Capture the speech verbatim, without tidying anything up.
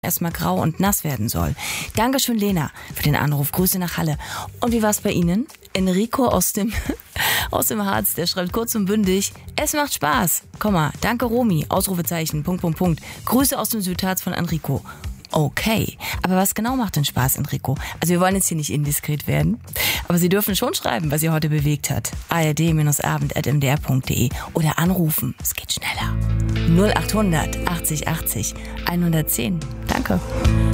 erstmal grau und nass werden soll. Dankeschön, Lena, für den Anruf. Grüße nach Halle. Und wie war's bei Ihnen? Enrico aus dem, aus dem Harz, der schreibt kurz und bündig: Es macht Spaß. Komma, danke Romy, Ausrufezeichen, Punkt, Punkt, Punkt. Grüße aus dem Südharz von Enrico. Okay, aber was genau macht denn Spaß, Enrico? Also wir wollen jetzt hier nicht indiskret werden, aber Sie dürfen schon schreiben, was Sie heute bewegt hat. a r d abend at m d r punkt d e oder anrufen, es geht schneller. null acht hundert achtzig achtzig hundertzehn. Danke.